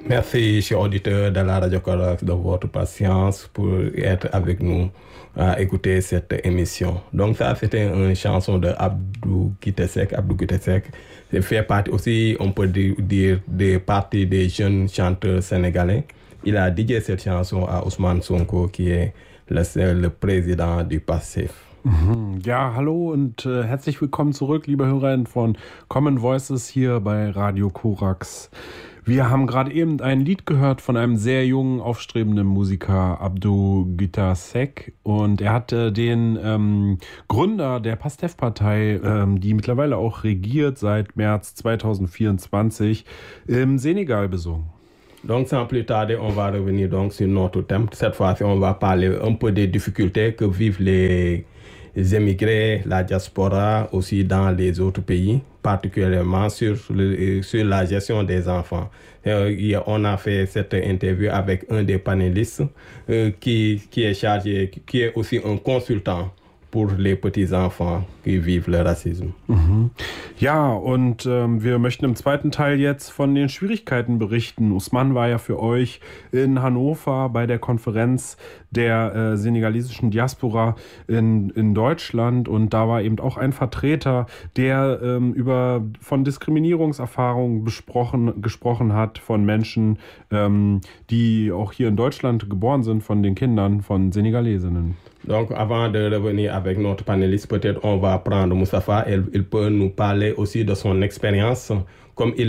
Merci, chers auditeurs de la Radio Corax, de votre patience pour être avec nous à écouter cette émission. Donc ça, c'était une chanson de Abdou Guitesek. Abdou Guitesek fait partie aussi, on peut dire, des parties des jeunes chanteurs sénégalais. Il a dédié cette chanson à Ousmane Sonko, qui est le président du PASTEF. Ja, hallo und herzlich willkommen zurück, liebe Hörerinnen von Common Voices hier bei Radio Korax. Wir haben gerade eben ein Lied gehört von einem sehr jungen, aufstrebenden Musiker, Abdou Guitesek. Und er hat den Gründer der PASTEF-Partei, die mittlerweile auch regiert seit März 2024, im Senegal besungen. Donc sans plus tarder, on va revenir donc sur notre thème. Cette fois-ci, on va parler un peu des difficultés que vivent les émigrés, la diaspora, aussi dans les autres pays, particulièrement sur la gestion des enfants. On a fait cette interview avec un des panélistes qui est chargé, qui est aussi un consultant pour les petits-enfants qui vivent le racisme. Ja, und wir möchten im zweiten Teil jetzt von den Schwierigkeiten berichten. Ousmane war ja für euch in Hannover bei der Konferenz der senegalesischen Diaspora in Deutschland, und da war eben auch ein Vertreter, der von Diskriminierungserfahrungen gesprochen hat von Menschen, die auch hier in Deutschland geboren sind, von den Kindern von Senegalesinnen. Donc, avant de revenir avec notre panéliste, peut-être on va prendre Moustapha. Il peut nous parler aussi de son expérience. Comme il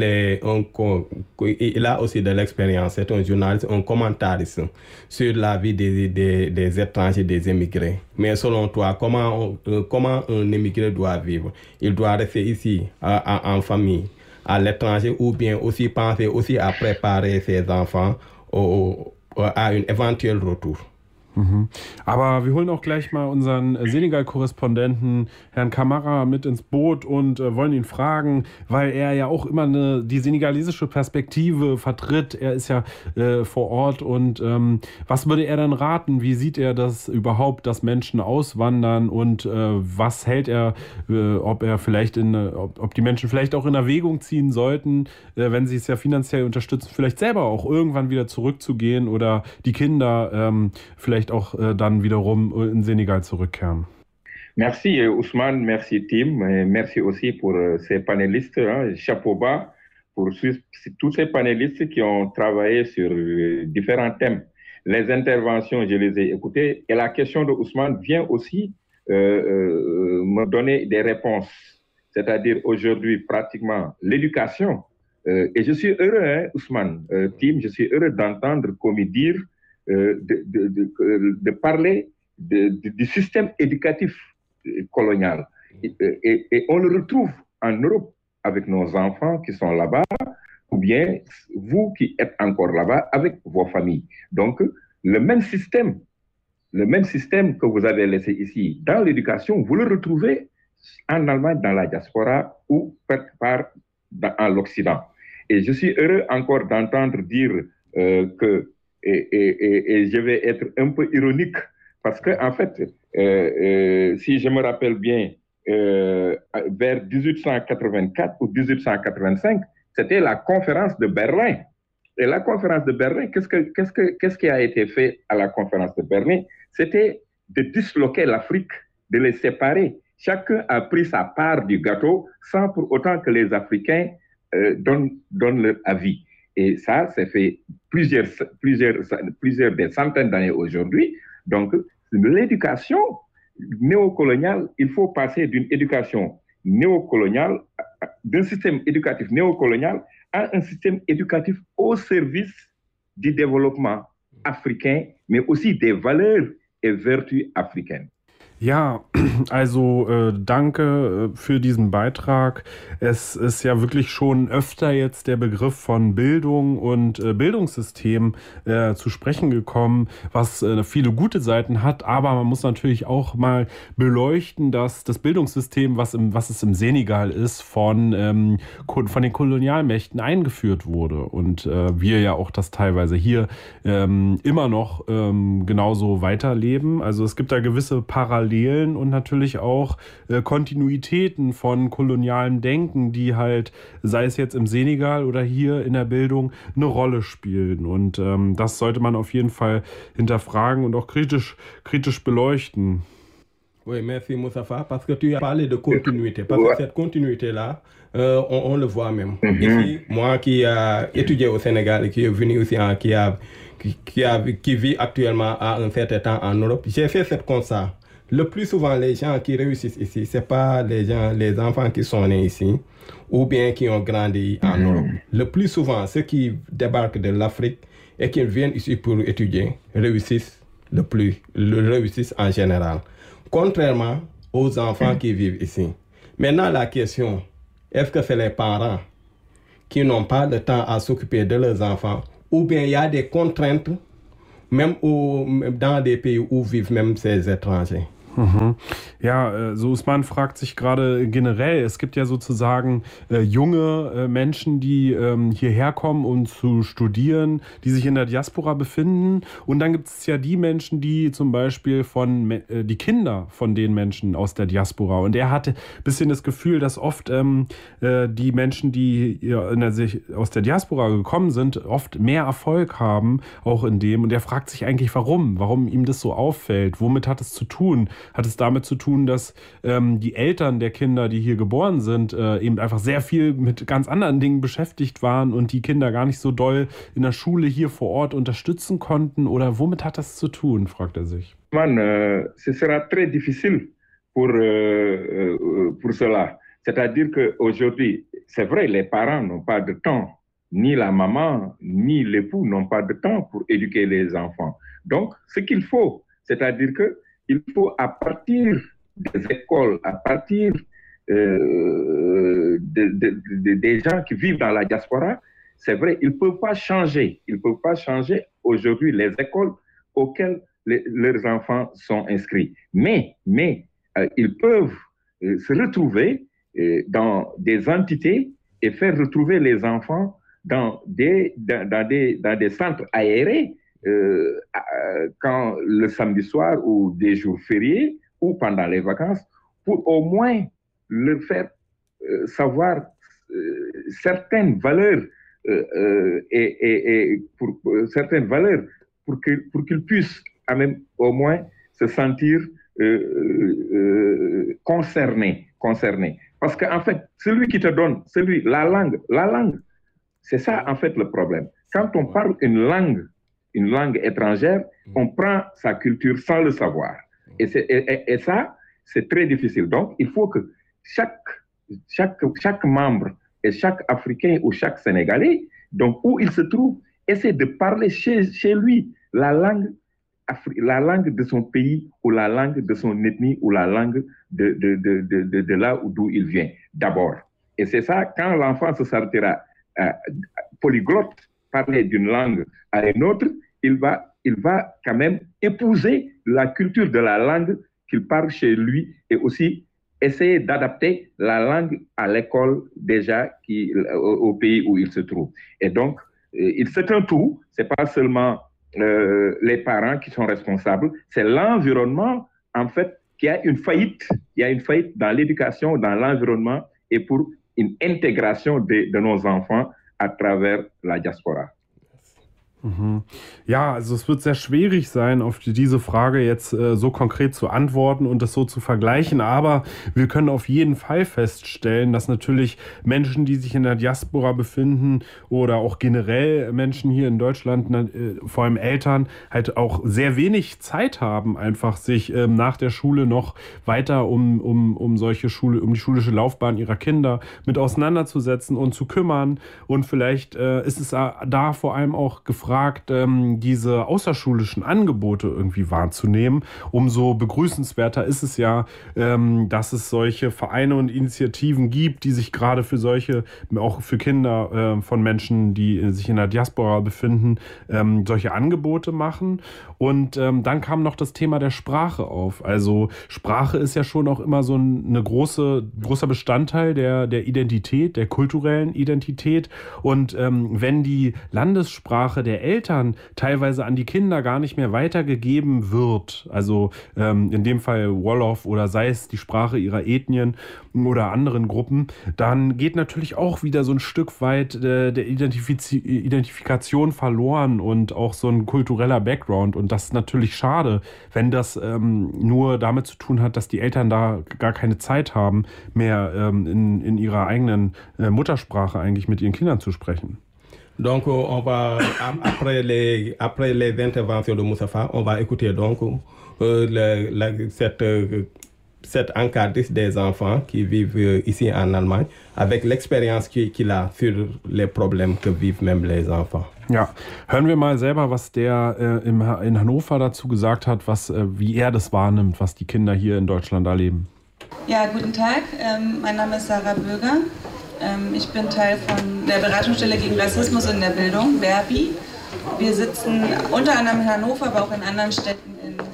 a aussi de l'expérience, c'est un journaliste, un commentariste sur la vie des étrangers, des émigrés. Mais selon toi, comment un émigré doit vivre? Il doit rester ici, en famille, à l'étranger, ou bien aussi penser aussi à préparer ses enfants à un éventuel retour? Aber wir holen auch gleich mal unseren Senegal-Korrespondenten Herrn Kamara mit ins Boot und wollen ihn fragen, weil er ja auch immer die senegalesische Perspektive vertritt. Er ist ja vor Ort, und was würde er dann raten? Wie sieht er das überhaupt, dass Menschen auswandern, und was hält er, ob die Menschen vielleicht auch in Erwägung ziehen sollten, wenn sie es ja finanziell unterstützen, vielleicht selber auch irgendwann wieder zurückzugehen oder die Kinder vielleicht auch dann wiederum in Senegal zurückkehren. Merci Ousmane, merci Tim, merci aussi pour ces panélistes, chapeau bas pour tous ces panélistes qui ont travaillé sur différents thèmes. Les interventions, je les ai écoutées, et la question de Ousmane vient aussi me donner des réponses, c'est-à-dire aujourd'hui pratiquement l'éducation. Et je suis heureux, Ousmane, Tim, je suis heureux d'entendre commis dire de parler du système éducatif colonial. Et on le retrouve en Europe avec nos enfants qui sont là-bas, ou bien vous qui êtes encore là-bas avec vos familles. Donc, le même système que vous avez laissé ici dans l'éducation, vous le retrouvez en Allemagne, dans la diaspora, ou quelque part en l'Occident. Et je suis heureux encore d'entendre dire que et je vais être un peu ironique parce que, en fait, si je me rappelle bien, vers 1884 ou 1885, c'était la conférence de Berlin. Et la conférence de Berlin, qu'est-ce qui a été fait à la conférence de Berlin? C'était de disloquer l'Afrique, de les séparer. Chacun a pris sa part du gâteau sans pour autant que les Africains donnent leur avis. Et ça, c'est fait plusieurs des centaines d'années aujourd'hui. Donc, l'éducation néocoloniale, il faut passer d'une éducation néocoloniale, d'un système éducatif néocolonial à un système éducatif au service du développement africain, mais aussi des valeurs et vertus africaines. Ja, also danke für diesen Beitrag. Es ist ja wirklich schon öfter jetzt der Begriff von Bildung und Bildungssystem zu sprechen gekommen, was viele gute Seiten hat, aber man muss natürlich auch mal beleuchten, dass das Bildungssystem, was es im Senegal ist, von den Kolonialmächten eingeführt wurde, und wir ja auch das teilweise hier immer noch genauso weiterleben. Also es gibt da gewisse Parallelen Parallelen und natürlich auch Kontinuitäten von kolonialem Denken, die halt, sei es jetzt im Senegal oder hier in der Bildung, eine Rolle spielen. Und das sollte man auf jeden Fall hinterfragen und auch kritisch beleuchten. Oui, merci Moustapha, parce que tu as parlé de continuité. Parce que cette continuité-là, on le voit même. Ici, moi qui ai étudié au Sénégal et qui est venu aussi, qui vit actuellement à un certain temps en Europe, j'ai fait ce constat. Le plus souvent, les gens qui réussissent ici, ce n'est pas les enfants qui sont nés ici ou bien qui ont grandi en Europe. Le plus souvent, ceux qui débarquent de l'Afrique et qui viennent ici pour étudier réussissent réussissent en général. Contrairement aux enfants qui vivent ici. Maintenant, la question, est-ce que c'est les parents qui n'ont pas de temps à s'occuper de leurs enfants ou bien il y a des contraintes même dans des pays où vivent même ces étrangers? Ja, so Usman fragt sich gerade generell, es gibt ja sozusagen junge Menschen, die hierher kommen, um zu studieren, die sich in der Diaspora befinden. Und dann gibt es ja die Menschen, die zum Beispiel die Kinder von den Menschen aus der Diaspora. Und er hatte ein bisschen das Gefühl, dass oft die Menschen, die aus der Diaspora gekommen sind, oft mehr Erfolg haben, auch in dem. Und er fragt sich eigentlich, warum ihm das so auffällt. Womit hat es zu tun? Hat es damit zu tun, dass die Eltern der Kinder, die hier geboren sind, eben einfach sehr viel mit ganz anderen Dingen beschäftigt waren und die Kinder gar nicht so doll in der Schule hier vor Ort unterstützen konnten? Oder womit hat das zu tun, fragt er sich. Ce sera très difficile pour cela. C'est-à-dire qu'aujourd'hui, c'est vrai, les parents n'ont pas de temps. Ni la maman, ni l'époux n'ont pas de temps pour éduquer les enfants. Donc, ce qu'il faut, c'est-à-dire que il faut, à partir des écoles, à partir des gens qui vivent dans la diaspora, c'est vrai, ils ne peuvent pas changer. Ils ne peuvent pas changer aujourd'hui les écoles auxquelles leurs enfants sont inscrits. Mais ils peuvent se retrouver dans des entités et faire retrouver les enfants dans des centres aérés quand le samedi soir ou des jours fériés ou pendant les vacances pour au moins leur faire savoir certaines valeurs et pour certaines valeurs pour qu'ils puissent même au moins se sentir concernés. Parce qu'en fait, celui qui te donne, la langue, c'est ça en fait le problème. Quand on parle une langue étrangère, on prend sa culture sans le savoir. Et ça, c'est très difficile. Donc, il faut que chaque membre et chaque Africain ou chaque Sénégalais, donc où il se trouve, essaie de parler chez lui la langue de son pays ou la langue de son ethnie ou la langue de là d'où il vient, d'abord. Et c'est ça, quand l'enfant se sortira polyglotte, parler d'une langue à une autre, il va quand même épouser la culture de la langue qu'il parle chez lui et aussi essayer d'adapter la langue à l'école déjà au pays où il se trouve. Et donc, c'est un tout, c'est pas seulement les parents qui sont responsables, c'est l'environnement en fait qui a une faillite. Il y a une faillite dans l'éducation, dans l'environnement et pour une intégration de nos enfants à travers la diaspora. Ja, also es wird sehr schwierig sein, auf diese Frage jetzt so konkret zu antworten und das so zu vergleichen, aber wir können auf jeden Fall feststellen, dass natürlich Menschen, die sich in der Diaspora befinden oder auch generell Menschen hier in Deutschland, vor allem Eltern, halt auch sehr wenig Zeit haben, einfach sich nach der Schule noch weiter um die schulische Laufbahn ihrer Kinder mit auseinanderzusetzen und zu kümmern. Und vielleicht ist es da vor allem auch gefragt, diese außerschulischen Angebote irgendwie wahrzunehmen. Umso begrüßenswerter ist es ja, dass es solche Vereine und Initiativen gibt, die sich gerade für solche, auch für Kinder von Menschen, die sich in der Diaspora befinden, solche Angebote machen. Und dann kam noch das Thema der Sprache auf. Also Sprache ist ja schon auch immer so ein großer Bestandteil der Identität, der kulturellen Identität. Und wenn die Landessprache der Eltern teilweise an die Kinder gar nicht mehr weitergegeben wird, also in dem Fall Wolof oder sei es die Sprache ihrer Ethnien oder anderen Gruppen, dann geht natürlich auch wieder so ein Stück weit der Identifikation verloren und auch so ein kultureller Background. Und das ist natürlich schade, wenn das nur damit zu tun hat, dass die Eltern da gar keine Zeit haben, mehr in ihrer eigenen Muttersprache eigentlich mit ihren Kindern zu sprechen. Donc, on va, après les interventions de Moustapha, on va écouter donc cette encadrice des enfants qui vivent ici en Allemagne, avec l'expérience qu'il a sur les problèmes que vivent même les enfants. Ja, hören wir mal selber, was der in Hannover dazu gesagt hat, wie er das wahrnimmt, was die Kinder hier in Deutschland erleben. Ja, guten Tag. Mein Name ist Sarah Böger. Ich bin Teil von der Beratungsstelle gegen Rassismus in der Bildung, BERBI. Wir sitzen unter anderem in Hannover, aber auch in anderen Städten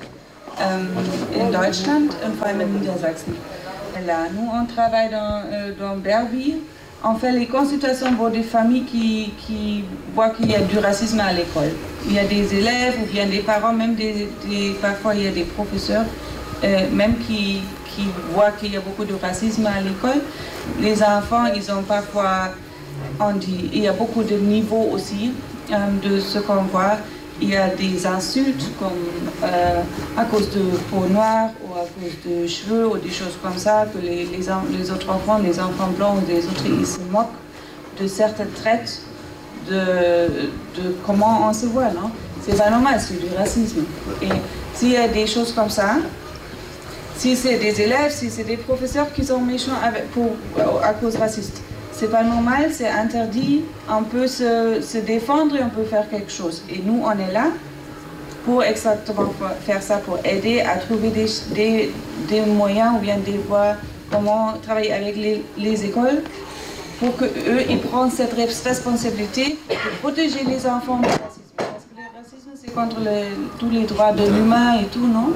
in Deutschland und vor allem in Niedersachsen. Là, nous, on travaille dans BERBI. On fait les consultations pour des familles qui voient qu'il y a du racisme à l'école. Il y a des élèves ou bien des parents, même parfois il y a des professeurs, même qui voient qu'il y a beaucoup de racisme à l'école. Les enfants, ils ont parfois, il y a beaucoup de niveaux aussi de ce qu'on voit. Il y a des insultes comme à cause de peau noire ou à cause de cheveux ou des choses comme ça, que les autres enfants, les enfants blancs ou les autres, ils se moquent de certains traits de comment on se voit, non? C'est pas normal, c'est du racisme. Et s'il y a des choses comme ça, si c'est des élèves, si c'est des professeurs qui sont méchants à cause raciste, c'est pas normal, c'est interdit, on peut se défendre et on peut faire quelque chose. Et nous, on est là pour exactement faire ça, pour aider à trouver des moyens ou bien des voies, comment travailler avec les écoles pour qu'eux, ils prennent cette responsabilité de protéger les enfants du racisme. Parce que le racisme, c'est contre tous les droits de l'humain et tout, non?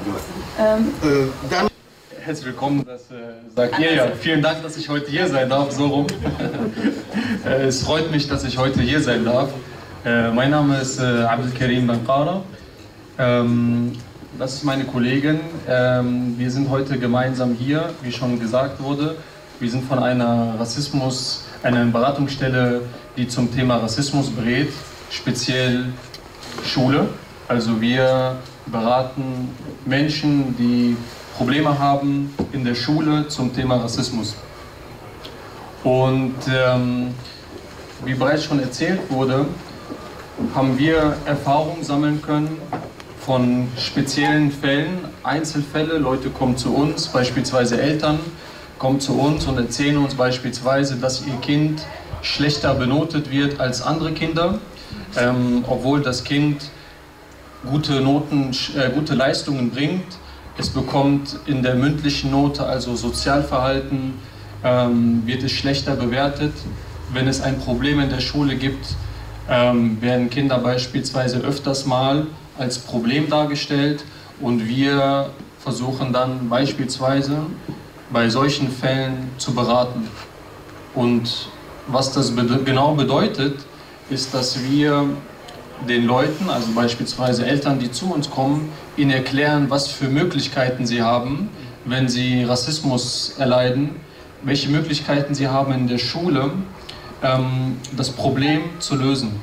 Herzlich willkommen, das sagt ihr ja. Vielen Dank, dass ich heute hier sein darf, so rum. Es freut mich, dass ich heute hier sein darf. Mein Name ist Abdelkarim Banqara. Das ist meine Kollegin. Wir sind heute gemeinsam hier, wie schon gesagt wurde. Wir sind von einer Beratungsstelle, die zum Thema Rassismus berät, speziell Schule. Also wir beraten Menschen, die Probleme haben in der Schule zum Thema Rassismus. Und wie bereits schon erzählt wurde, haben wir Erfahrungen sammeln können von speziellen Fällen, Einzelfälle. Leute kommen zu uns, beispielsweise Eltern kommen zu uns und erzählen uns beispielsweise, dass ihr Kind schlechter benotet wird als andere Kinder, obwohl das Kind gute Leistungen bringt. Es bekommt in der mündlichen Note, also Sozialverhalten, wird es schlechter bewertet. Wenn es ein Problem in der Schule gibt, werden Kinder beispielsweise öfters mal als Problem dargestellt und wir versuchen dann beispielsweise bei solchen Fällen zu beraten. Und was das genau bedeutet, ist, dass wir den Leuten, also beispielsweise Eltern, die zu uns kommen, ihnen erklären, was für Möglichkeiten sie haben, wenn sie Rassismus erleiden, welche Möglichkeiten sie haben in der Schule, das Problem zu lösen.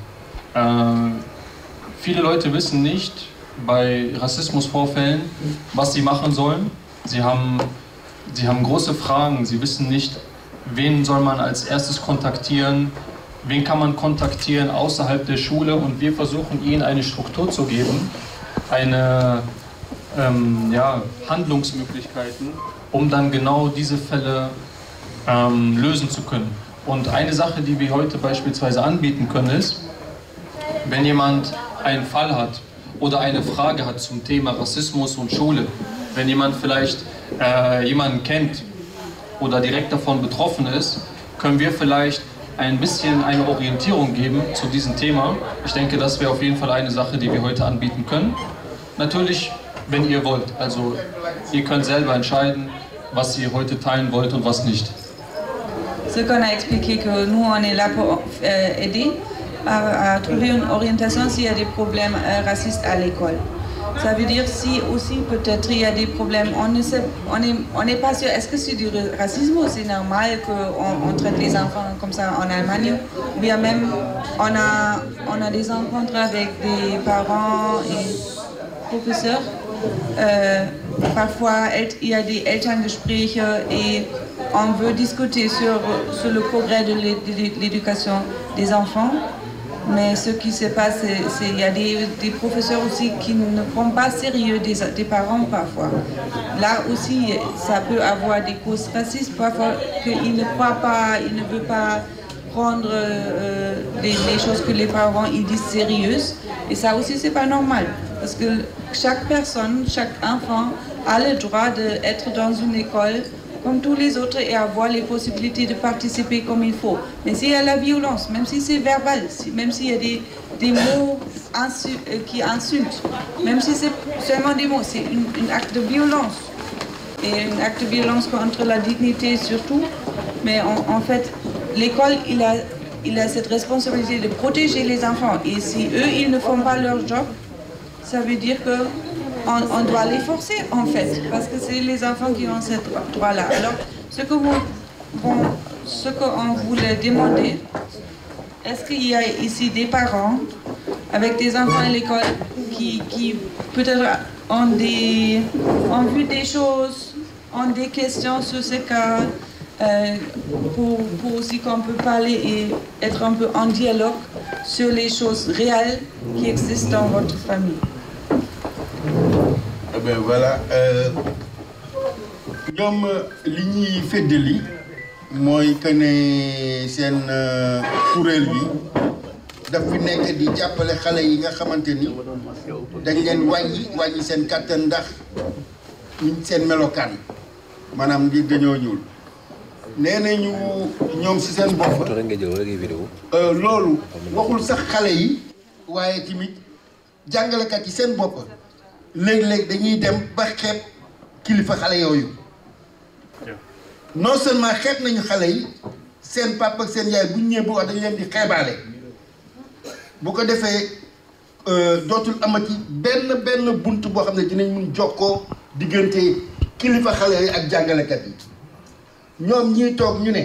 Viele Leute wissen nicht bei Rassismusvorfällen, was sie machen sollen. Sie haben große Fragen, sie wissen nicht, wen soll man als erstes kontaktieren, wen kann man kontaktieren außerhalb der Schule, und wir versuchen ihnen eine Struktur zu geben, eine Handlungsmöglichkeiten, um dann genau diese Fälle lösen zu können. Und eine Sache, die wir heute beispielsweise anbieten können, ist, wenn jemand einen Fall hat oder eine Frage hat zum Thema Rassismus und Schule, wenn jemand vielleicht jemanden kennt oder direkt davon betroffen ist, können wir vielleicht ein bisschen eine Orientierung geben zu diesem Thema. Ich denke, das wäre auf jeden Fall eine Sache, die wir heute anbieten können. Natürlich, wenn ihr wollt. Also ihr könnt selber entscheiden, was ihr heute teilen wollt und was nicht. Ce qu'on a expliqué que nous on est là pour aider à trouver une orientation s'il y a des problèmes racistes à l'école. Ça veut dire si aussi peut-être il y a des problèmes, on n'est pas sûr, est-ce que c'est du racisme ou c'est normal qu'on traite les enfants comme ça en Allemagne? Ou bien même on a des rencontres avec des parents et professeurs. Parfois il y a des Elterngespräche et on veut discuter sur le progrès de l'éducation des enfants. Mais ce qui se passe, c'est qu'il y a des professeurs aussi qui ne prennent pas sérieux des parents parfois. Là aussi, ça peut avoir des causes racistes, parfois qu'ils ne croient pas, ils ne veulent pas prendre les choses que les parents ils disent sérieuses. Et ça aussi, c'est pas normal. Parce que chaque personne, chaque enfant a le droit d'être dans une école comme tous les autres et avoir les possibilités de participer comme il faut. Mais s'il y a la violence, même si c'est verbal, même s'il y a des mots qui insultent, même si c'est seulement des mots, c'est un acte de violence. Et un acte de violence contre la dignité surtout. Mais en fait, l'école, il a cette responsabilité de protéger les enfants. Et si eux, ils ne font pas leur job, ça veut dire que on doit les forcer en fait, parce que c'est les enfants qui ont ce droit-là. Alors, ce qu'on voulait demander, est-ce qu'il y a ici des parents avec des enfants à l'école qui peut-être ont vu des choses, ont des questions sur ce cas, pour aussi qu'on peut parler et être un peu en dialogue sur les choses réelles qui existent dans votre famille. Ben voilà, ñoom li ñuy feddali mooy que ne seen kuréel bi daf fi nekk di jàppale xale yi nga xamante ni dañ leen wàññi seen kàttan ndax seen melokaan maanaam ngir dañoo ñuul nee nañu ñoom si seen bopp loolu waxul sax xale yi waaye tamit jàngalekat yi seen bopp léeg-léeg dañuy dem ba xeeb kilifa xale yooyu non seulement xeeb nañu xale yi seen papa ak seen yaay bu ñu ñëwee bu wax dañu leen di xeebaale bu ko defee dootul amati benn bunt boo xam ne dinañ mun jokkoo diggante kilifa xale yooyu ak jàngalekat yi ñoom ñiy toog ñu ne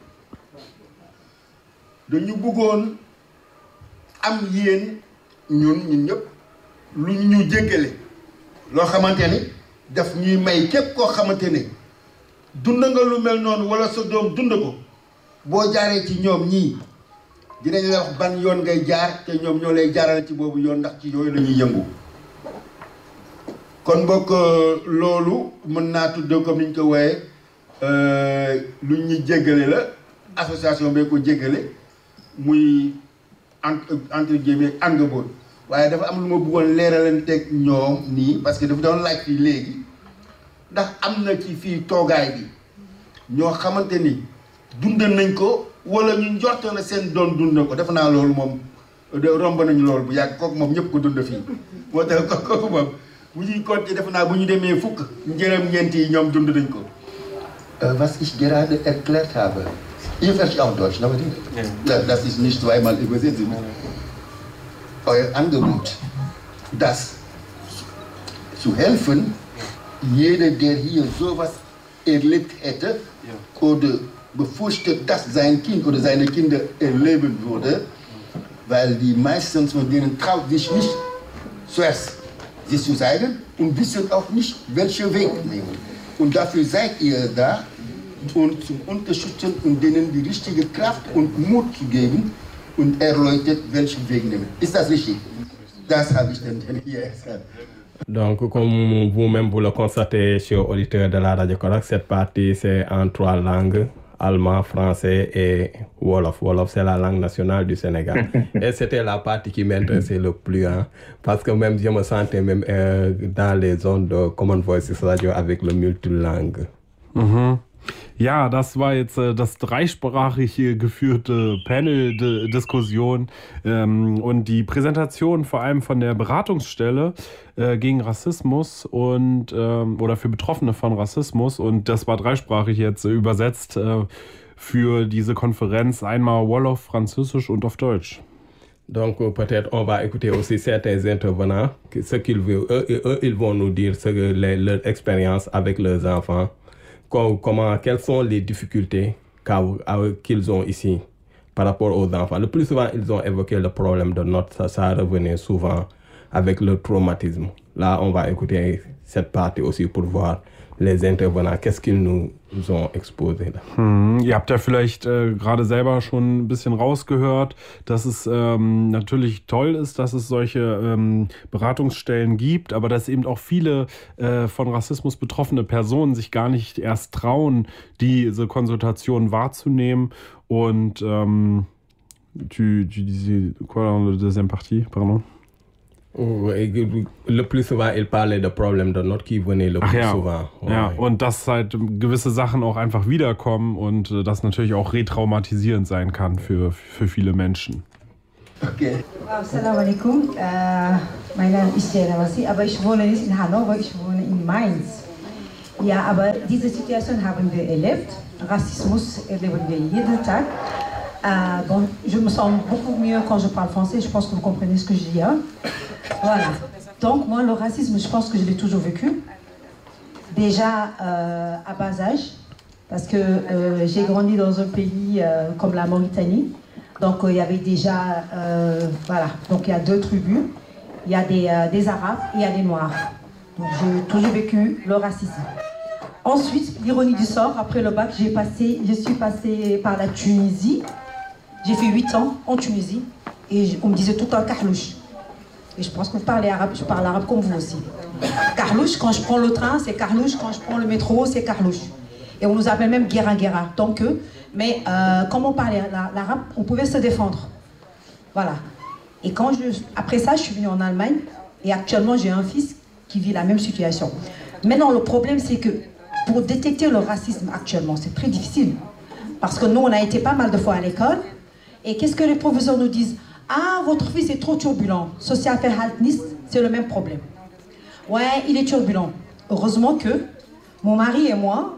dañu bëggoon am yéen ñun ñëpp lu ñu jéggale loo xamante ni daf ñuy may képp koo xamante ne dund nga lu mel noonu wala sa doom dund ko boo jaaree ci ñoom ñii dinañ la wax ban yoon ngay jaar te ñoom ñoo lay jaarale ci boobu yoon ndax ci yooyu la ñuy yëngu kon bokk loolu mën naa tudd comme ni ñu ko wooyee lu ñuy jéggale la association bee ko jéggale muy entre guillemets Angebot waaye dafa am lu ma bëggoon leeralanteeg ñoom nii parce que dafa doon laaj fii léegi ndax am na ci fii toogaay bi ñoo xamante ni dund nañ ko wala ñu njort na seen doon dund ko defe naa loolu moom romb nañu loolu bu yàgg kooku moom ñëpp ko dund fii moo tax kooku moom bu ñuy compter defe naa bu ñu demee fukk njëram ñeent yi ñoom dund nañ ko. Was ich gerade erklärt habe, ihr versteht auch Deutsch, ne? Ja. Das ist nicht zweimal übersetzt. Euer Angebot, das zu helfen, jeder, der hier sowas erlebt hätte oder befürchtet, dass sein Kind oder seine Kinder erleben würde, weil die meisten von denen traut sich nicht zuerst sich zu zeigen und wissen auch nicht, welchen Weg nehmen. Und dafür seid ihr da, und zu unterstützen und denen die richtige Kraft und Mut zu geben und erläutert, welchen Weg nehmen. Ist das richtig? Das habe ich dann hier gesagt. Donc, comme vous-même vous le constatez, chers auditeurs de la Radio Korak, cette partie c'est en 3 langues, allemand, français et Wolof. Wolof, c'est la langue nationale du Sénégal. Et c'était la partie qui m'intéressait le plus, hein, parce que même je me sentais même dans les zones de Common Voices Radio avec le multilangue. Mhm. Ja, das war jetzt das dreisprachig geführte Panel-Diskussion und die Präsentation vor allem von der Beratungsstelle gegen Rassismus und oder für Betroffene von Rassismus, und das war dreisprachig jetzt übersetzt für diese Konferenz, einmal Wolof, Französisch und auf Deutsch. Donc peut-être on va écouter aussi certains intervenants, ce qu'ils veulent. Eux, ils vont nous dire leur expérience avec leurs enfants, quelles sont les difficultés qu'ils ont ici par rapport aux enfants. Le plus souvent, ils ont évoqué le problème de notes, ça revenait souvent avec le traumatisme. Là, on va écouter cette partie aussi pour voir les Intervenants, qu'est-ce qu'ils nous ont exposé. Ihr habt ja vielleicht gerade selber schon ein bisschen rausgehört, dass es natürlich toll ist, dass es solche Beratungsstellen gibt, aber dass eben auch viele von Rassismus betroffene Personen sich gar nicht erst trauen, diese Konsultation wahrzunehmen. Und tu disais quoi dans la deuxième partie, pardon? Le plus souvent, il parlait de problèmes de notes qui venaient le plus souvent. Ja, und dass halt gewisse Sachen auch einfach wiederkommen und das natürlich auch retraumatisierend sein kann für viele Menschen. Okay. Assalamu alaikum. Mein Name ist Jena Wassi, aber ich wohne nicht in Hannover, ich wohne in Mainz. Ja, aber diese Situation haben wir erlebt. Rassismus erleben wir jeden Tag. Bon, je me sens beaucoup mieux quand je parle français, je pense que vous comprenez ce que je dis. Hein? Voilà. Donc moi, le racisme, je pense que je l'ai toujours vécu. Déjà à bas âge, parce que j'ai grandi dans un pays comme la Mauritanie. Donc il y avait déjà, voilà, donc il y a deux tribus. Il y a des Arabes et il y a des Noirs. Donc j'ai toujours vécu le racisme. Ensuite, l'ironie du sort, après le bac, je suis passée par la Tunisie. J'ai fait 8 ans en Tunisie et on me disait tout le temps Carlouche. Et je pense que vous parlez arabe, je parle arabe comme vous aussi. Carlouche, quand je prends le train, c'est Carlouche, quand je prends le métro, c'est Carlouche. Et on nous appelle même Guéra. Donc, mais comme on parlait l'arabe, on pouvait se défendre. Voilà. Et après ça, je suis venue en Allemagne et actuellement, j'ai un fils qui vit la même situation. Maintenant, le problème, c'est que pour détecter le racisme actuellement, c'est très difficile. Parce que nous, on a été pas mal de fois à l'école. Et qu'est-ce que les professeurs nous disent? Ah, votre fils est trop turbulent. Socialverhaltenist, c'est le même problème. Ouais, il est turbulent. Heureusement que mon mari et moi,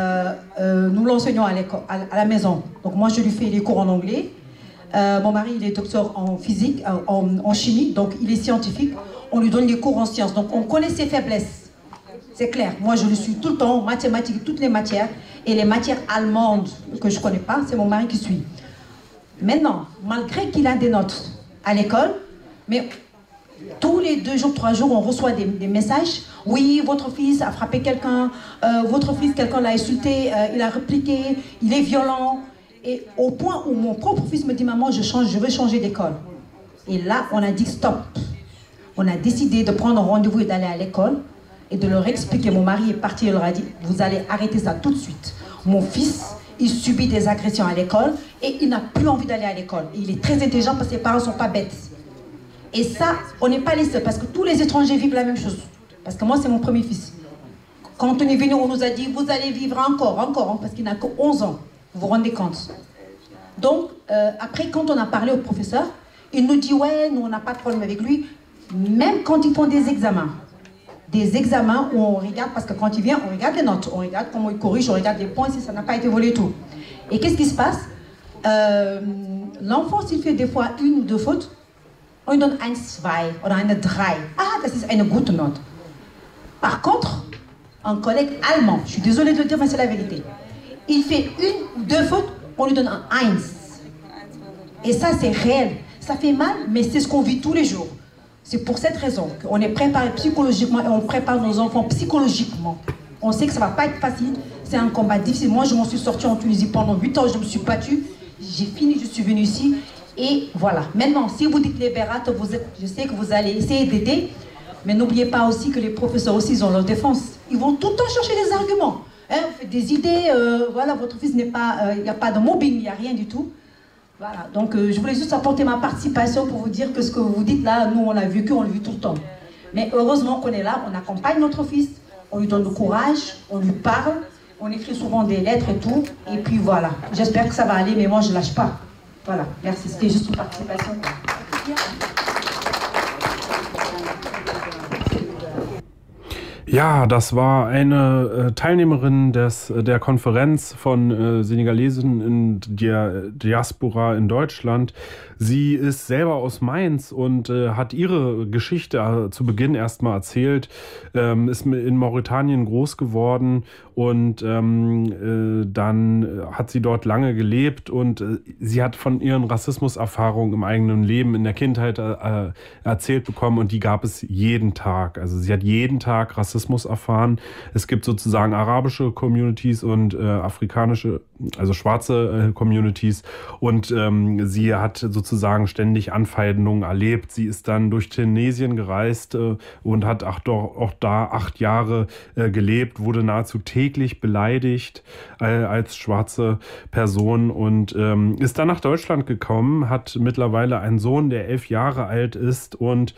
nous l'enseignons à l'école, à la maison. Donc moi, je lui fais les cours en anglais. Mon mari, il est docteur en physique, en chimie, donc il est scientifique. On lui donne les cours en sciences. Donc on connaît ses faiblesses. C'est clair. Moi, je le suis tout le temps, mathématiques, toutes les matières. Et les matières allemandes que je ne connais pas, c'est mon mari qui suit. Maintenant, malgré qu'il a des notes à l'école, mais tous les 2 jours, 3 jours, on reçoit des messages. Oui, votre fils a frappé quelqu'un, votre fils, quelqu'un l'a insulté, il a répliqué, il est violent. Et au point où mon propre fils me dit, maman, je veux changer d'école. Et là, on a dit stop. On a décidé de prendre rendez-vous et d'aller à l'école et de leur expliquer. Mon mari est parti, il leur a dit, vous allez arrêter ça tout de suite. Mon fils, il subit des agressions à l'école et il n'a plus envie d'aller à l'école. Il est très intelligent parce que ses parents ne sont pas bêtes. Et ça, on n'est pas les seuls parce que tous les étrangers vivent la même chose. Parce que moi, c'est mon premier fils. Quand on est venu, on nous a dit, vous allez vivre encore, parce qu'il n'a que 11 ans. Vous vous rendez compte? Donc, après, quand on a parlé au professeur, il nous dit, ouais, nous, on n'a pas de problème avec lui. Même quand ils font des examens où on regarde, parce que quand il vient, on regarde les notes, on regarde comment il corrige, on regarde les points, si ça n'a pas été volé et tout. Et qu'est-ce qui se passe? L'enfant, s'il fait des fois 1 ou 2 fautes, on lui donne 1, 2 oder eine 3. Ah, das ist eine gute Note. Par contre, un collègue allemand, je suis désolée de le dire, mais c'est la vérité, il fait 1 ou 2 fautes, on lui donne un 1. Et ça, c'est réel. Ça fait mal, mais c'est ce qu'on vit tous les jours. C'est pour cette raison qu'on est préparé psychologiquement et on prépare nos enfants psychologiquement. On sait que ça ne va pas être facile, c'est un combat difficile. Moi, je m'en suis sortie en Tunisie pendant 8 ans, je me suis battue, j'ai fini, je suis venue ici et voilà. Maintenant, si vous dites les Bérates, je sais que vous allez essayer d'aider, mais n'oubliez pas aussi que les professeurs aussi, ils ont leur défense. Ils vont tout le temps chercher des arguments. Hein, vous faites des idées, voilà, votre fils n'est pas, il n'y a pas de mobbing, il n'y a rien du tout. Voilà, donc je voulais juste apporter ma participation pour vous dire que ce que vous dites là, nous on l'a vécu, on le vit tout le temps. Mais heureusement qu'on est là, on accompagne notre fils, on lui donne le courage, on lui parle, on écrit souvent des lettres et tout, et puis voilà. J'espère que ça va aller, mais moi je ne lâche pas. Voilà, merci, c'était juste une participation. Ja, das war eine Teilnehmerin der Konferenz von Senegalesen in der Diaspora in Deutschland. Sie ist selber aus Mainz und hat ihre Geschichte zu Beginn erstmal erzählt, ist in Mauretanien groß geworden und dann hat sie dort lange gelebt und sie hat von ihren Rassismuserfahrungen im eigenen Leben in der Kindheit erzählt bekommen und die gab es jeden Tag. Also sie hat jeden Tag Rassismus erfahren. Es gibt sozusagen arabische Communities und afrikanische, also schwarze Communities und sie hat sozusagen ständig Anfeindungen erlebt. Sie ist dann durch Tunesien gereist und hat auch da 8 Jahre gelebt, wurde nahezu täglich beleidigt als schwarze Person und ist dann nach Deutschland gekommen, hat mittlerweile einen Sohn, der 11 Jahre alt ist und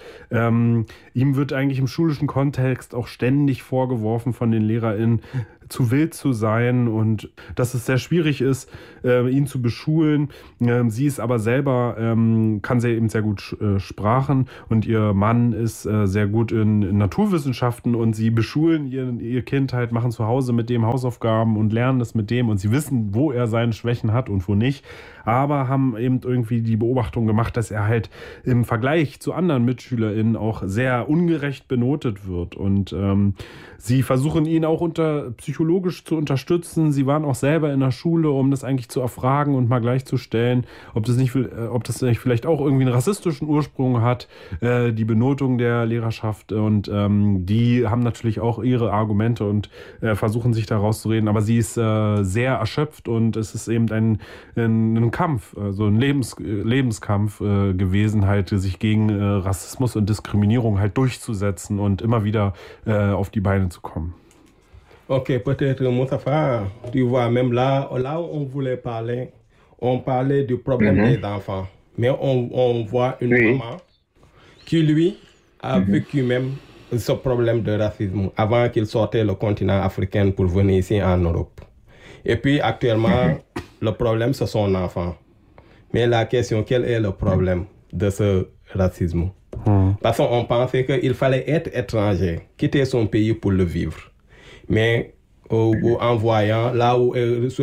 ihm wird eigentlich im schulischen Kontext auch ständig vorgeworfen von den LehrerInnen, zu wild zu sein und dass es sehr schwierig ist, ihn zu beschulen. Sie ist aber selber, kann sie eben sehr gut Sprachen und ihr Mann ist sehr gut in Naturwissenschaften und sie beschulen ihr Kind halt, machen zu Hause mit dem Hausaufgaben und lernen das mit dem und sie wissen, wo er seine Schwächen hat und wo nicht, aber haben eben irgendwie die Beobachtung gemacht, dass er halt im Vergleich zu anderen MitschülerInnen auch sehr ungerecht benotet wird und sie versuchen ihn auch psychologisch zu unterstützen. Sie waren auch selber in der Schule, um das eigentlich zu erfragen und mal gleichzustellen, ob das nicht vielleicht auch irgendwie einen rassistischen Ursprung hat, die Benotung der Lehrerschaft. Und die haben natürlich auch ihre Argumente und versuchen sich da rauszureden. Aber sie ist sehr erschöpft und es ist eben ein Kampf, also ein Lebenskampf gewesen, halt sich gegen Rassismus und Diskriminierung halt durchzusetzen und immer wieder auf die Beine zu kommen. Ok, peut-être Moustapha, tu vois, même là où on voulait parler, on parlait du problème des enfants. Mais on voit une maman qui, lui, a vécu même ce problème de racisme avant qu'il sortait le continent africain pour venir ici en Europe. Et puis actuellement, le problème, c'est son enfant. Mais la question, quel est le problème de ce racisme? Parce qu'on pensait qu'il fallait être étranger, quitter son pays pour le vivre. Mais en voyant là où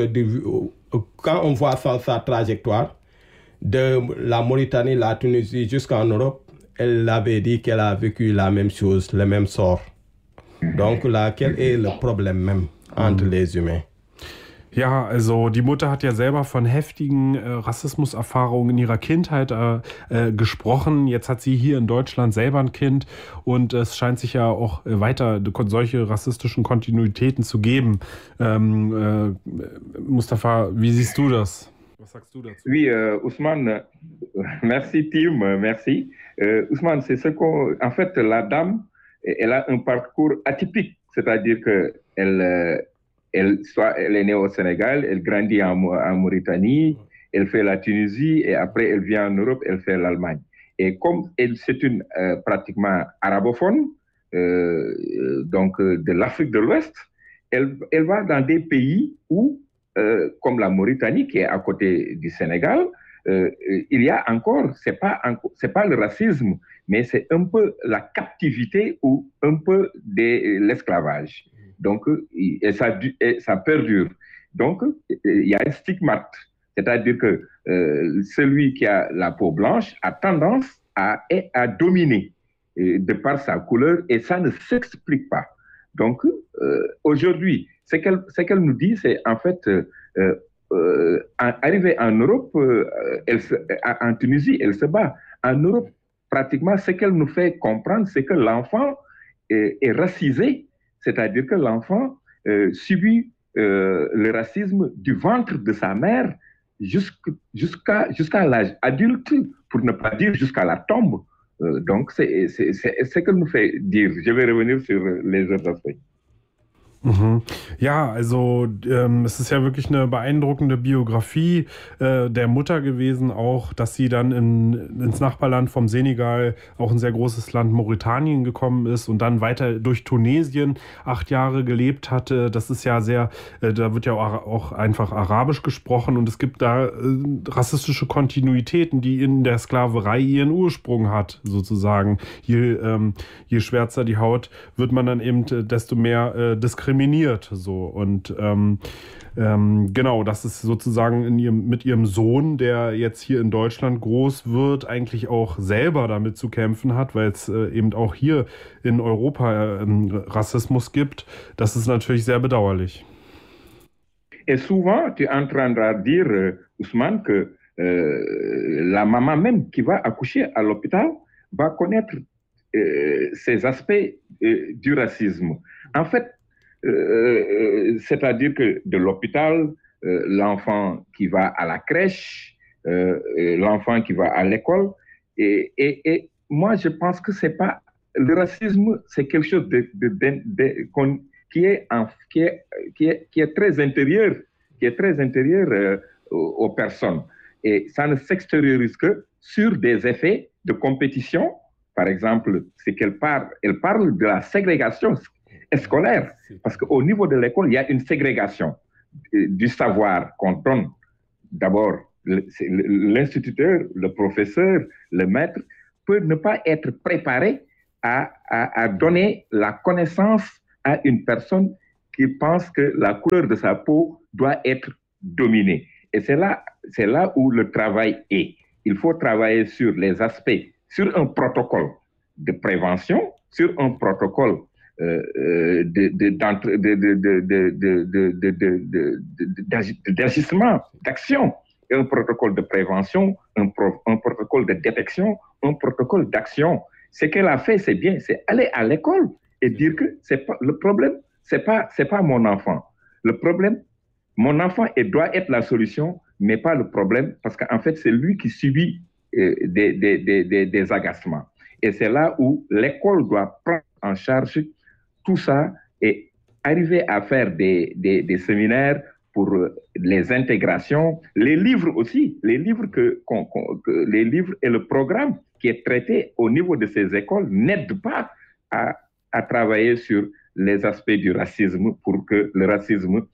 quand on voit sa trajectoire de la Mauritanie, la Tunisie jusqu'en Europe, elle avait dit qu'elle a vécu la même chose, le même sort. Donc là, quel est le problème même entre les humains? Ja, also die Mutter hat ja selber von heftigen Rassismuserfahrungen in ihrer Kindheit gesprochen. Jetzt hat sie hier in Deutschland selber ein Kind und es scheint sich ja auch weiter solche rassistischen Kontinuitäten zu geben. Mustafa, wie siehst du das? Was sagst du dazu? Oui, Ousmane, merci Tim, merci. Ousmane, c'est ce qu'on... En fait, la dame, elle a un parcours atypique, c'est-à-dire que elle est née au Sénégal, elle grandit en Mauritanie, elle fait la Tunisie et après elle vient en Europe, elle fait l'Allemagne. Et comme c'est une pratiquement arabophone, donc de l'Afrique de l'Ouest, elle va dans des pays où, comme la Mauritanie qui est à côté du Sénégal, il y a encore, c'est pas le racisme, mais c'est un peu la captivité ou un peu de l'esclavage. Donc, ça perdure. Donc, il y a un stigmate. C'est-à-dire que celui qui a la peau blanche a tendance à dominer de par sa couleur et ça ne s'explique pas. Donc, aujourd'hui, ce qu'elle nous dit, c'est en fait, arrivée en Europe, en Tunisie, elle se bat. En Europe, pratiquement, ce qu'elle nous fait comprendre, c'est que l'enfant est racisé. C'est-à-dire que l'enfant subit le racisme du ventre de sa mère jusqu'à l'âge adulte, pour ne pas dire jusqu'à la tombe. Donc, c'est ce que nous fait dire. Je vais revenir sur les autres aspects. Ja, also es ist ja wirklich eine beeindruckende Biografie der Mutter gewesen, auch, dass sie dann ins Nachbarland vom Senegal, auch ein sehr großes Land Mauretanien gekommen ist und dann weiter durch Tunesien 8 Jahre gelebt hatte. Das ist ja sehr, da wird ja auch einfach Arabisch gesprochen und es gibt da rassistische Kontinuitäten, die in der Sklaverei ihren Ursprung hat, sozusagen. Je schwärzer die Haut, wird man dann eben desto mehr diskriminiert diskriminiert. So. Und genau, das ist sozusagen mit ihrem Sohn, der jetzt hier in Deutschland groß wird, eigentlich auch selber damit zu kämpfen hat, weil es eben auch hier in Europa Rassismus gibt. Das ist natürlich sehr bedauerlich. Et souvent, tu entendras dire, Ousmane, que la maman même qui va accoucher à l'hôpital va connaître ces aspects du racisme. En fait, c'est-à-dire que de l'hôpital, l'enfant qui va à la crèche, l'enfant qui va à l'école, et moi je pense que c'est pas le racisme, c'est quelque chose qui est très intérieur, aux personnes, et ça ne s'extériorise que sur des effets de compétition. Par exemple, c'est elle parle de la ségrégation scolaire, parce qu'au niveau de l'école, il y a une ségrégation du savoir qu'on donne. D'abord, l'instituteur, le professeur, le maître peut ne pas être préparé à donner la connaissance à une personne qui pense que la couleur de sa peau doit être dominée. Et c'est là où le travail est. Il faut travailler sur les aspects, sur un protocole de prévention, sur un protocole d'agissement, d'action, un protocole de prévention, un protocole de détection, un protocole d'action. Ce qu'elle a fait, c'est bien, c'est aller à l'école et dire que le problème, c'est pas mon enfant. Le problème, mon enfant doit être la solution, mais pas le problème, parce qu'en fait, c'est lui qui subit des agacements. Et c'est là où l'école doit prendre en charge tout ça et arriver à faire des séminaires pour les intégrations, les livres aussi, les livres les livres et le programme qui est traité au niveau de ces écoles n'aident pas à travailler sur les aspects du racisme pour que le racisme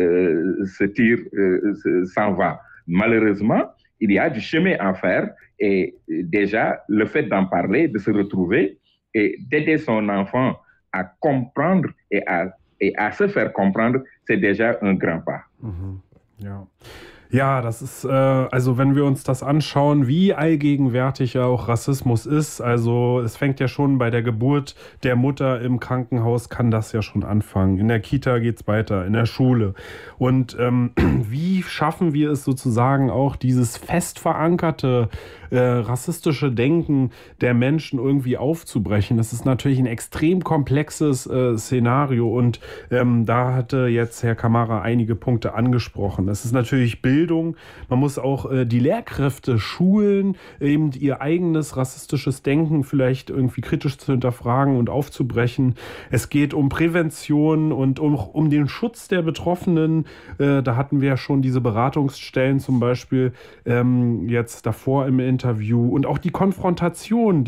s'en va. Malheureusement, il y a du chemin à faire et déjà le fait d'en parler, de se retrouver et d'aider son enfant à comprendre et à se faire comprendre, c'est déjà un grand pas. Mhm. Ja. Ja, das ist, also wenn wir uns das anschauen, wie allgegenwärtig ja auch Rassismus ist, also es fängt ja schon bei der Geburt der Mutter im Krankenhaus, kann das ja schon anfangen. In der Kita geht's weiter, in der Schule. Und wie schaffen wir es sozusagen auch, dieses fest verankerte rassistische Denken der Menschen irgendwie aufzubrechen? Das ist natürlich ein extrem komplexes Szenario und da hatte jetzt Herr Camara einige Punkte angesprochen. Es ist natürlich Bildung, man muss auch die Lehrkräfte schulen, eben ihr eigenes rassistisches Denken vielleicht irgendwie kritisch zu hinterfragen und aufzubrechen. Es geht um Prävention und um den Schutz der Betroffenen. Da hatten wir ja schon diese Beratungsstellen zum Beispiel jetzt davor im Interview und auch die Konfrontation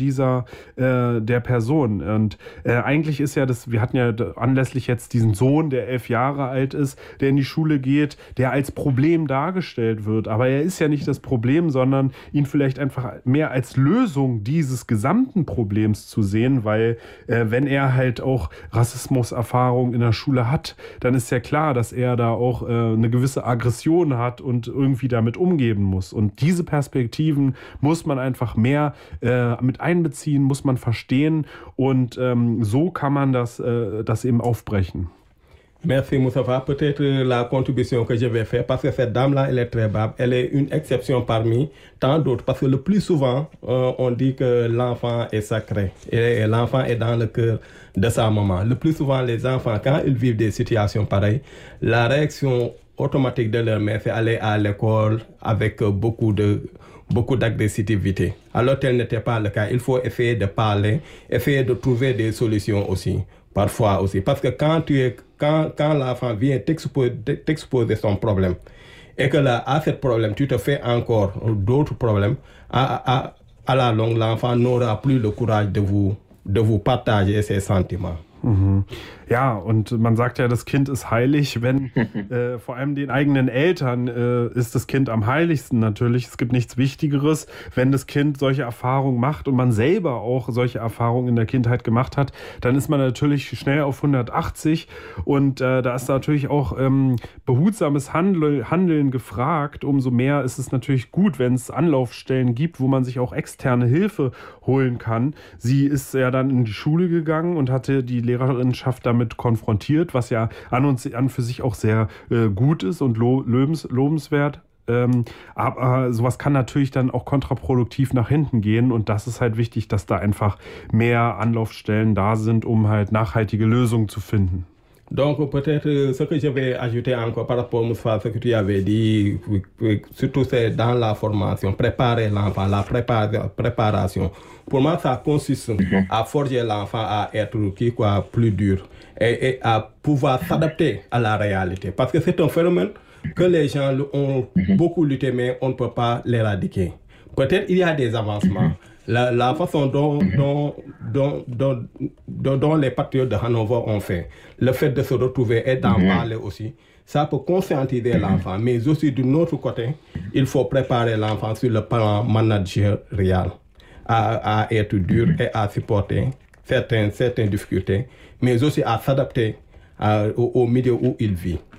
der Person. Und eigentlich ist ja wir hatten ja anlässlich jetzt diesen Sohn, der 11 Jahre alt ist, der in die Schule geht, der als Problem dargestellt wird. Aber er ist ja nicht das Problem, sondern ihn vielleicht einfach mehr als Lösung dieses gesamten Problems zu sehen, weil wenn er halt auch Rassismuserfahrung in der Schule hat, dann ist ja klar, dass er da auch eine gewisse Aggression hat und irgendwie damit umgehen muss. Und diese Perspektiven muss man einfach mehr mit einbeziehen, muss man verstehen und so kann man das eben aufbrechen. Merci Moustapha. Peut-être la contribution que je vais faire, parce que cette dame-là, elle est très brave, elle est une exception parmi tant d'autres, parce que le plus souvent, on dit que l'enfant est sacré et l'enfant est dans le cœur de sa maman. Le plus souvent, les enfants, quand ils vivent des situations pareilles, la réaction automatique de leur mère, c'est aller à l'école avec beaucoup d'agressivité. Alors tel n'était pas le cas. Il faut essayer de parler, essayer de trouver des solutions aussi, parfois aussi. Parce que quand l'enfant vient t'exposer son problème et que là, à ce problème, tu te fais encore d'autres problèmes, à la longue, l'enfant n'aura plus le courage de vous partager ses sentiments. Mhm. Ja, und man sagt ja, das Kind ist heilig, wenn vor allem den eigenen Eltern ist das Kind am heiligsten natürlich. Es gibt nichts Wichtigeres, wenn das Kind solche Erfahrungen macht und man selber auch solche Erfahrungen in der Kindheit gemacht hat, dann ist man natürlich schnell auf 180 und da ist natürlich auch behutsames Handeln gefragt. Umso mehr ist es natürlich gut, wenn es Anlaufstellen gibt, wo man sich auch externe Hilfe holen kann. Sie ist ja dann in die Schule gegangen und hatte die Lehrerinnenschaft damit konfrontiert, was ja an und für sich auch sehr gut ist und lobenswert. Aber sowas kann natürlich dann auch kontraproduktiv nach hinten gehen und das ist halt wichtig, dass da einfach mehr Anlaufstellen da sind, um halt nachhaltige Lösungen zu finden. Donc peut-être ce que je vais ajouter encore par rapport à ce que tu avais dit, surtout c'est dans la formation, préparer l'enfant, la préparation. Pour moi, ça consiste à forger l'enfant à être plus dur et à pouvoir s'adapter à la réalité. Parce que c'est un phénomène que les gens ont beaucoup lutté, mais on ne peut pas l'éradiquer. Peut-être il y a des avancements. La façon dont les patriotes de Hanovre ont fait, le fait de se retrouver et d'en parler aussi, ça peut conscientiser l'enfant. Mais aussi d'un autre côté, il faut préparer l'enfant sur le plan managérial à être dur et à supporter certaines difficultés, mais aussi à s'adapter au milieu où il vit.